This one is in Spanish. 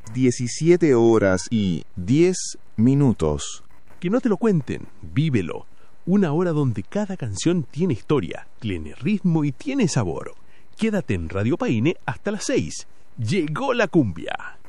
17 horas y 10 minutos. Que no te lo cuenten, vívelo. Una hora donde cada canción tiene historia, tiene ritmo y tiene sabor. Quédate en Radio Paine hasta las 6. Llegó la cumbia.